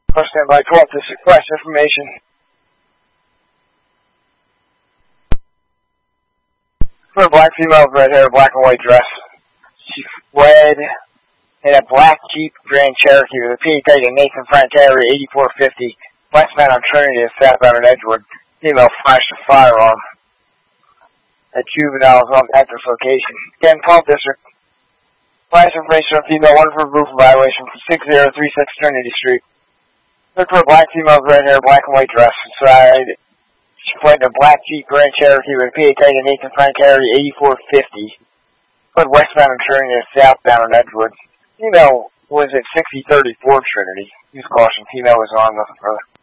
First stand by 12 District Quest information. For a black female with red hair, black and white dress. She fled in a black Jeep Grand Cherokee with a PA tag of Nathan Frank Area 8450. Westbound on Trinity and southbound on Edgewood. Female flashed a firearm at juveniles at this location. Again, 12 District. Flash information on female, one for roof violation from 6036 Trinity Street. Look for a black female with red hair, black and white dress. Inside, she fled in a black Jeep Grand Cherokee with a PA tag of Nathan Frank Area 8450. Fled westbound on Trinity and southbound on Edgewood. Female was at 6034 Trinity. Use caution. Female was armed. Nothing further.